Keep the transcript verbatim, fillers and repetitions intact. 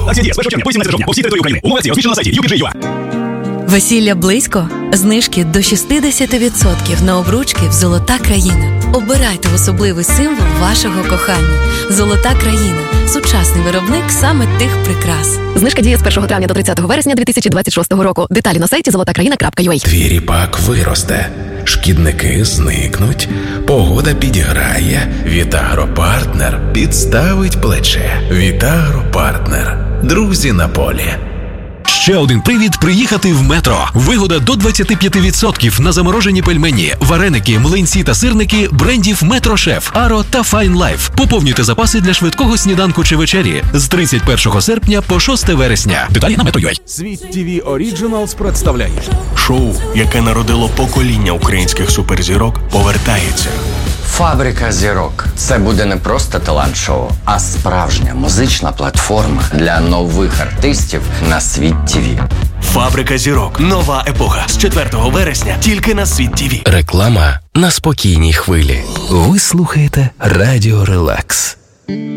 Акція діє з першого червня по сімнадцяте жовтня по всій території України. Умови акції розміщено на сайті ю пі джей точка ю а. Весілля близько? Знижки до шістдесят відсотків на обручки в «Золота країна». Обирайте особливий символ вашого кохання. «Золота країна» – сучасний виробник саме тих прикрас. Знижка діє з першого травня до тридцятого вересня дві тисячі двадцять шостого року. Деталі на сайті золота країна крапка ю а. Твій ріпак виросте, шкідники зникнуть, погода підіграє, Вітагропартнер підставить плече. Вітагропартнер. Друзі на полі. Ще один привід приїхати в Метро. Вигода до двадцять п'ять відсотків на заморожені пельмені, вареники, млинці та сирники брендів Метро Шеф, Аро та Fine Life. Поповнюйте запаси для швидкого сніданку чи вечері з тридцять першого серпня по шостого вересня. Деталі на метро точка ю а. Світ ТВ Оріджиналс представляє шоу, яке народило покоління українських суперзірок, повертається. Фабрика зірок. Це буде не просто талант-шоу, а справжня музична платформа для нових артистів на Світ ТВ. Фабрика зірок. Нова епоха. З четвертого вересня тільки на Світ ТВ. Реклама на спокійній хвилі. Ви слухаєте Радіо Релакс.